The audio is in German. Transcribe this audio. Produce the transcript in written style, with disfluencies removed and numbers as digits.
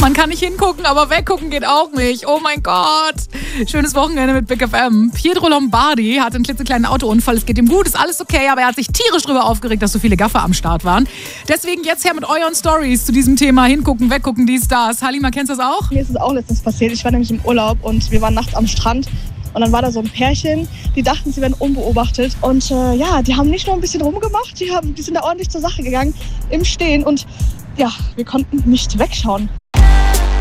Man kann nicht hingucken, aber weggucken geht auch nicht. Oh mein Gott. Schönes Wochenende mit Big FM. Pietro Lombardi hat einen klitzekleinen Autounfall. Es geht ihm gut, ist alles okay, aber er hat sich tierisch drüber aufgeregt, dass so viele Gaffer am Start waren. Deswegen jetzt her mit euren Stories zu diesem Thema. Hingucken, weggucken, dies, das. Halima, kennst du das auch? Mir ist es auch letztens passiert. Ich war nämlich im Urlaub und wir waren nachts am Strand. Und dann war da so ein Pärchen, die dachten, sie werden unbeobachtet. Und die haben nicht nur ein bisschen rumgemacht, die sind da ordentlich zur Sache gegangen im Stehen. Und ja, wir konnten nicht wegschauen.